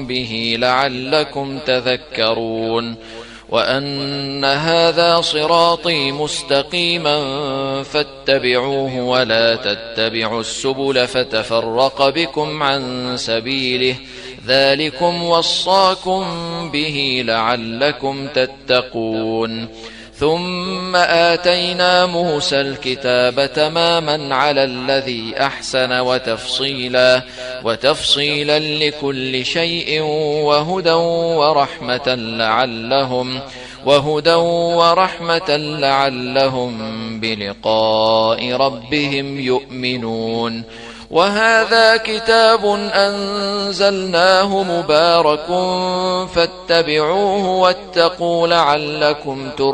به لعلكم تذكرون وأن هذا صراطي مستقيما فاتبعوه ولا تتبعوا السبل فتفرق بكم عن سبيله ذلكم وصاكم به لعلكم تتقون ثم آتينا موسى الكتاب تماما على الذي أحسن وتفصيلا لكل شيء وهدى ورحمة لعلهم بلقاء ربهم يؤمنون وهذا كتاب أنزلناه مبارك فاتبعوه واتقوا لعلكم ترحمون